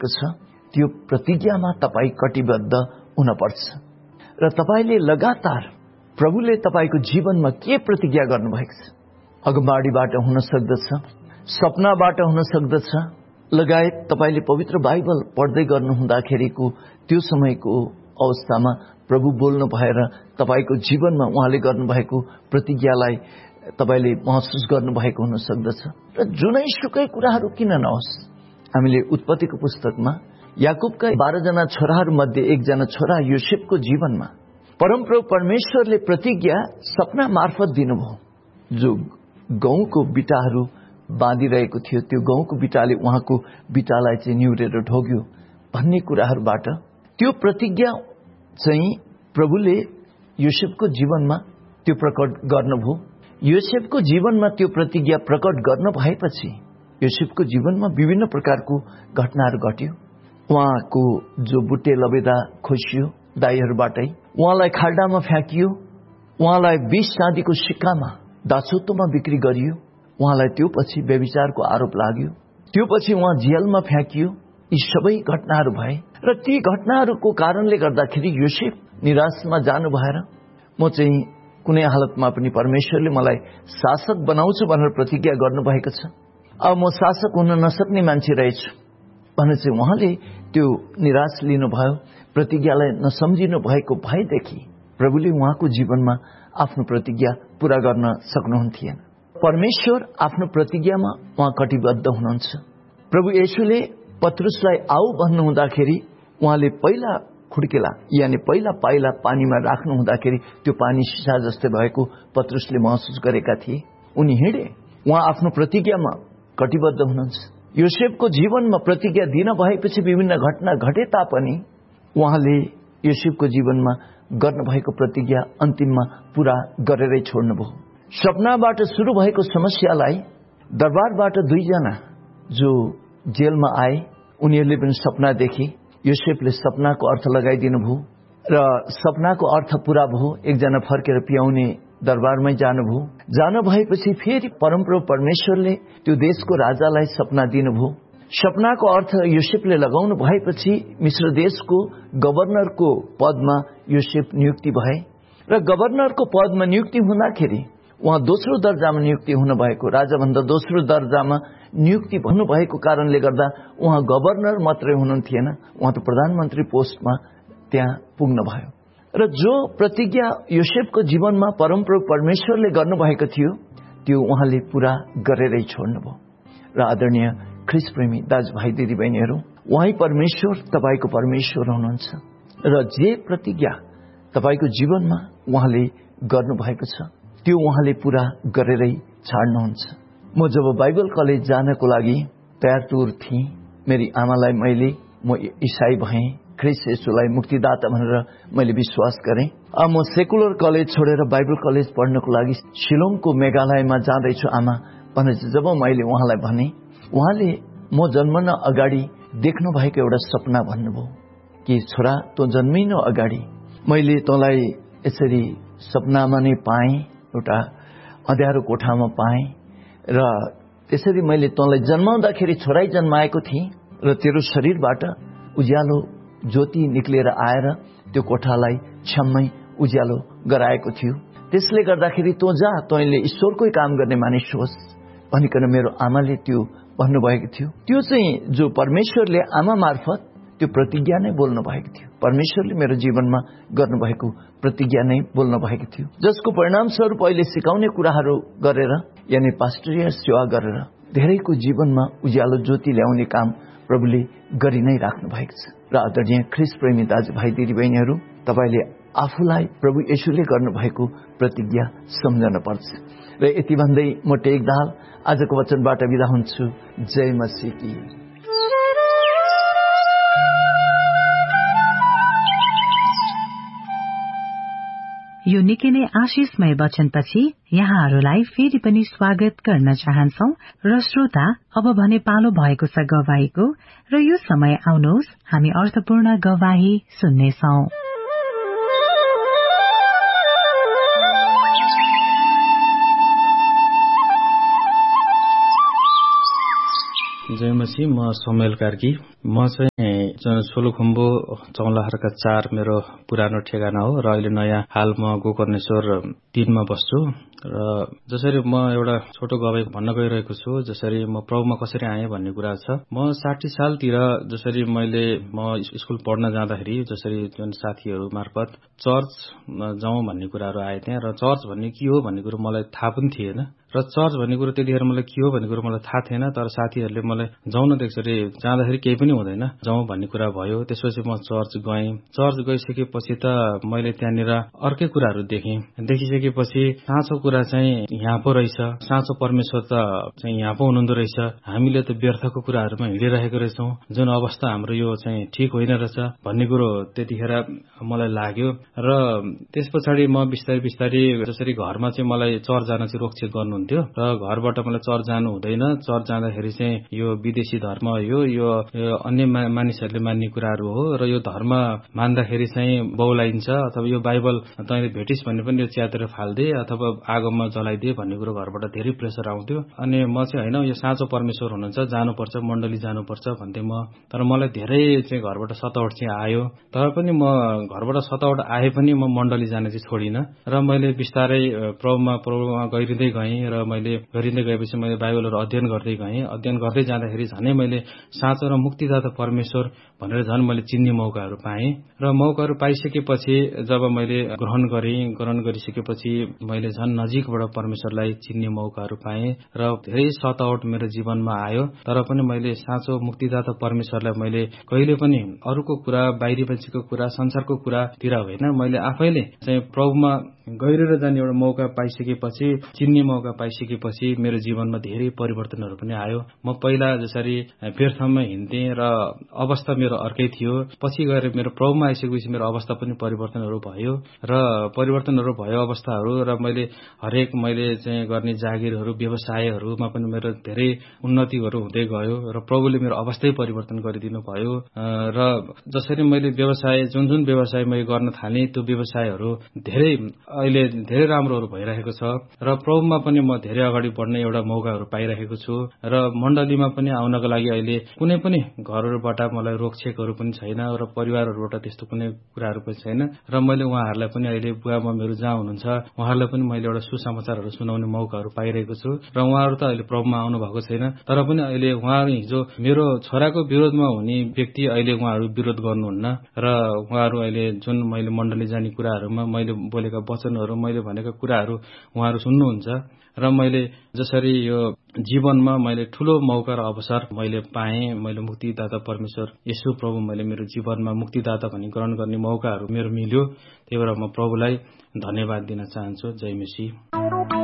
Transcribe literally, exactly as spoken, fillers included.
दिएको छ त्यो प्रतिज्ञामा तपाईँ कटिबद्ध हुनुपर्छ र तपाईले लगातार प्रभुले तपाईको जीवनमा के प्रतिज्ञा गर्नुभएको छ, अगमबाडीबाट हुन सक्दछ, सपनाबाट हुन सक्दछ, लगायत तपाईले पवित्र बाइबल पढ्दै गर्नुहुँदाखेरिको त्यो समयको अवस्थामा प्रभु बोल्नु भएर तपाईको जीवनमा उहाँले गर्नुभएको प्रतिज्ञालाई तपाईले महसुस गर्नुभएको हुन सक्दछ। र जुनैसुकै कुराहरू किन नहोस्, हामीले उत्पत्तिको पुस्तकमा याकुबका बाह्र जना छोराहरू मध्ये एकजना छोरा योसेफको जीवनमा परमप्रभु परमेश्वरले प्रतिज्ञा सपना मार्फत दिनुभयो। जो गहुँको बिटाहरू बाँधिरहेको थियो त्यो गहुँको बिटाले उहाँको बिटालाई चाहिँ निहुरेर ढोग्यो भन्ने कुराहरूबाट त्यो प्रतिज्ञा चाहिँ प्रभुले योसेफको जीवनमा त्यो प्रकट गर्नुभयो। योसेफको जीवनमा त्यो प्रतिज्ञा प्रकट गर्न भएपछि योसेफको जीवनमा विभिन्न प्रकारको घटनाहरू घट्यो। उहाँको जो बुट्टे लबेदा खोसियो दाईहरूबाटै, उहाँलाई खाल्डामा फ्याँकियो, उहाँलाई बीस चाँदीको सिक्कामा दासत्वमा बिक्री गरियो, उहाँलाई त्यो पछि व्यभिचारको आरोप लाग्यो, त्यो पछि उहाँ जेलमा फ्याँकियो। यी सबै घटनाहरू भए र ती घटनाहरूको कारणले गर्दाखेरि योसेफ निराशमा जानु भएर म चाहिँ कुनै हालतमा पनि परमेश्वरले मलाई शासक बनाउँछु भनेर प्रतिज्ञा गर्नुभएको छ, अब म शासक हुन नसक्ने मान्छे रहेछु भने चाहिँ उहाँले त्यो निराश लिनुभयो। प्रतिज्ञालाई नसम्झिनु भएको भएदेखि प्रभुले उहाँको जीवनमा आफ्नो प्रतिज्ञा पूरा गर्न सक्नुहुन्थेन। परमेश्वर आफ्नो प्रतिज्ञामा उहाँ कटिबद्ध हुनुहुन्छ। प्रभु येशूले पत्रुसलाई आऊ भन्नु हुँदाखेरि उहाँले पहिला खुड्केला यानी पहिला पाइला पानीमा राख्नु हुँदाखेरि त्यो पानी सिसा जस्तै भएको पत्रुसले महसुस गरेका थिए। उनी हिँडे, उहाँ आफ्नो प्रतिज्ञामा कटिबद्ध हुनुहुन्छ। योसेफको जीवनमा प्रतिज्ञा दिन भएपछि विभिन्न घटना घटे तापनि उहाँले योसेफको जीवनमा गर्नुभएको प्रतिज्ञा अन्तिममा पूरा गरेरै छोड्नुभयो। सपनाबाट सुरु भएको समस्यालाई दरबारबाट दुईजना जो जेलमा आए उनीहरूले पनि सपना देखे। योसेफले सपनाको अर्थ लगाइदिनु भयो र सपनाको अर्थ पूरा भयो। एकजना फर्केर पियाउने दरबारमै जानुभयो। जानु भएपछि फेरि परमप्रभु परमेश्वरले त्यो देशको राजालाई सपना दिनुभयो। सपनाको अर्थ योसेफले लगाउनु भएपछि मिश्र देशको गभर्नरको पदमा योसेफ नियुक्ति भए र गभर्नरको पदमा नियुक्ति हुँदाखेरि उहाँ दोस्रो दर्जामा नियुक्ति हुनुभएको, राजाभन्दा दोस्रो दर्जामा नियुक्ति हुनुभएको कारणले गर्दा उहाँ गभर्नर मात्रै हुनुहुन्थेन, उहाँ त प्रधानमन्त्री पोस्टमा त्यहाँ पुग्नु भयो। र जो प्रतिज्ञा योसेफको जीवनमा परमप्रभु परमेश्वरले गर्नुभएको थियो त्यो उहाँले पूरा गरेरै छोड्नुभयो। र आदरणीय ख्रीष्ट प्रेमी दाजुभाइ दिदीबहिनीहरू, उहाँ परमेश्वर तपाईको परमेश्वर हुनुहुन्छ र जे प्रतिज्ञा तपाईको जीवनमा उहाँले गर्नुभएको छ त्यो उहाँले पूरा गरेरै छाड्नुहुन्छ। म जब बाइबल कलेज जानको लागि तयार तुर थिएँ, मेरी आमालाई मैले म ईसाई भएँ, ख्रीष्ट येशूलाई मुक्तिदाता भनेर मैले विश्वास गरेँ। अब म सेकुलर कलेज छोडेर बाइबल कलेज पढ्नको लागि शिलोङको मेघालयमा जाँदैछु आमा भनेर जब मैले उहाँलाई भने, उहाँले म जन्मन अगाडि देख्नु भएको एउटा सपना भन्नुभयो कि छोरा तँ जन्मिनु अगाडि मैले तँलाई यसरी सपनामा नै पाएँ, एउटा अँध्यारो कोठामा पाएँ र त्यसरी मैले तँलाई जन्माउँदाखेरि छोरै जन्माएको थिएँ र तेरो शरीरबाट उज्यालो ज्योति निक्लेर आएर त्यो कोठालाई छ्याम्मै उज्यालो गराएको थियो। त्यसले गर्दाखेरि तँ जा, तैँले ईश्वरकै काम गर्ने मानिस होस् भनिकन मेरो आमाले त्यो भन्नुभएको थियो। त्यो चाहिँ जो परमेश्वरले आमा मार्फत त्यो प्रतिज्ञा नै बोल्नु भएको थियो। परमेश्वरले मेरो जीवनमा गर्नुभएको प्रतिज्ञा नै बोल्नु भएको थियो, जसको परिणामस्वरूप अहिले सिकाउने कुराहरू गरेर यानी पास्टरियल सेवा गरेर धेरैको जीवनमा उज्यालो ज्योति ल्याउने काम प्रभुले गरि नै राख्नु भएको छ। र आदरणीय ख्रीष्ट प्रेमी दाजुभाइ दिदीबहिनीहरू, तपाईले आफूलाई प्रभु येशूले गर्नुभएको प्रतिज्ञा सम्झन पर्छ। र यति भन्दै म टेक दाहाल आजको वचनबाट बिदा हुन्छु। जय मसीह की। यो निकै नै आशिषमय वचनपछि यहाँहरूलाई फेरि पनि स्वागत गर्न चाहन्छौ। र श्रोता, अब भने पालो भएको छ गवाहीको, र यो समय आउनुहोस् हामी अर्थपूर्ण गवाही सुन्नेछौ। जय मसी। म समेल कार्की। म चाहिँ सोलुखुम्बु चौलाहरका चार मेरो पुरानो ठेगाना हो र अहिले नयाँ हाल म गोकर्णेश्वर तीनमा बस्छु। र जसरी म एउटा छोटो गवाई भन्न गइरहेको छु, जसरी म प्रभुमा कसरी आएँ भन्ने कुरा छ। म साठी सालतिर जसरी मैले म स्कुल पढ्न जाँदाखेरि जसरी जुन साथीहरू मार्फत चर्च जाउँ भन्ने कुराहरू आए त्यहाँ, र चर्च भन्ने के हो भन्ने कुरो मलाई थाहा पनि थिएन र चर्च भन्ने कुरो त्यतिखेर मलाई के हो भन्ने कुरो मलाई थाहा थिएन। तर साथीहरूले मलाई जाउँ न त्यसरी जाँदाखेरि केही पनि हुँदैन जाउँ भन्ने कुरा भयो। त्यसपछि म चर्च गएँ। चर्च गइसकेपछि त मैले त्यहाँनिर अर्कै कुराहरू देखेँ। देखिसकेपछि साँचो कुरा चाहिँ यहाँ पो रहेछ, साँचो परमेश्वर त चाहिँ यहाँ पो हुनुहुँदो रहेछ, हामीले त व्यर्थको कुराहरूमा हिँडिरहेको रहेछौँ, जुन अवस्था हाम्रो यो चाहिँ ठिक होइन रहेछ भन्ने कुरो त्यतिखेर मलाई लाग्यो। र त्यस पछाडि म बिस्तारै बिस्तारै जसरी घरमा चाहिँ मलाई चर्च जान चाहिँ रोकछेक गर्नुहुन्थ्यो र घरबाट मलाई चर्च जानु हुँदैन, चर्च जाँदाखेरि चाहिँ यो विदेशी धर्म हो, यो अन्य मानिसहरूले मान्ने कुराहरू हो र यो धर्म मान्दाखेरि चाहिँ बौलाइन्छ, अथवा यो बाइबल तैँले भेटिस भने पनि यो च्यातेर फाल्दे अथवा आगोमा जलाइदिए भन्ने कुरो घरबाट धेरै प्रेसर आउँथ्यो। अनि म चाहिँ होइन, यो साँचो परमेश्वर हुनुहुन्छ, जानुपर्छ, मण्डली जानुपर्छ भन्थे म। तर मलाई धेरै चाहिँ घरबाट सतावट चाहिँ आयो। तर पनि म घरबाट सतावट आए पनि म मण्डली जान चाहिँ छोडिनँ र मैले बिस्तारै प्रभुमा प्रभुमा गइरिँदै गएँ र मैले गरिँदै गएपछि मैले बाइबलहरू अध्ययन गर्दै गएँ। अध्ययन गर्दै जाँदाखेरि झनै मैले साँचो र मुक्तिदाता परमेश्वर भनेर झन् मैले चिन्ने मौकाहरू पाएँ। र मौकाहरू पाइसकेपछि जब मैले ग्रहण गरेँ, ग्रहण गरिसकेपछि मैले झन् नजिकबाट परमेश्वरलाई चिन्ने मौकाहरू पाएँ र धेरै सतावट मेरो जीवनमा आयो। तर पनि मैले साँचो मुक्तिदाता परमेश्वरलाई मैले कहिले पनि अरूको कुरा, बाहिरी मान्छेको कुरा, संसारको कुरातिर होइन, मैले आफैले चाहिँ प्रभुमा गहिरेर जाने एउटा मौका पाइसकेपछि, चिन्ने मौका पाइसकेपछि मेरो जीवनमा धेरै परिवर्तनहरू पनि आयो। म पहिला जसरी व्यर्थमा हिँड्थेँ र अवस्था मेरो अर्कै थियो, पछि गएर मेरो प्रभुमा आइसकेपछि मेरो अवस्था पनि परिवर्तनहरू भयो र परिवर्तनहरू भयो अवस्थाहरू। र मैले हरेक मैले चाहिँ गर्ने जागिरहरू, व्यवसायहरूमा पनि मेरो धेरै उन्नतिहरू हुँदै गयो र प्रभुले मेरो अवस्थै परिवर्तन गरिदिनु भयो। र जसरी मैले व्यवसाय जुन जुन व्यवसाय मैले गर्न थालेँ त्यो व्यवसायहरू धेरै अहिले धेरै राम्रोहरू भइरहेको छ र प्रभुमा पनि म धेरै अगाडि बढ्ने एउटा मौकाहरू पाइरहेको छु। र मण्डलीमा पनि आउनको लागि अहिले कुनै पनि घरहरूबाट मलाई रोकछेकहरू पनि छैन र परिवारहरूबाट त्यस्तो कुनै कुराहरू पनि छैन। र मैले उहाँहरूलाई पनि अहिले बुवा मम्मीहरू जहाँ हुनुहुन्छ उहाँहरूलाई पनि मैले एउटा सुसमाचारहरू सुनाउने मौकाहरू पाइरहेको छु। र उहाँहरू त अहिले प्रभुमा आउनु भएको छैन, तर पनि अहिले उहाँहरू हिजो मेरो छोराको विरोधमा हुने व्यक्ति अहिले उहाँहरू विरोध गर्नुहुन्न र उहाँहरू अहिले जुन मैले मण्डली जाने कुराहरूमा मैले बोलेका वचनहरू, मैले भनेका कुराहरू उहाँहरू सुन्नुहुन्छ। र मैले जसरी यो जीवनमा मैले ठूलो मौका र अवसर मैले पाएँ, मैले मुक्तिदाता परमेश्वर येशू प्रभु मैले मेरो जीवनमा मुक्तिदाता भनी ग्रहण गर्ने मौकाहरू मेरो मिल्यो। त्यही भएर म प्रभुलाई धन्यवाद दिन चाहन्छु। जय मसीह।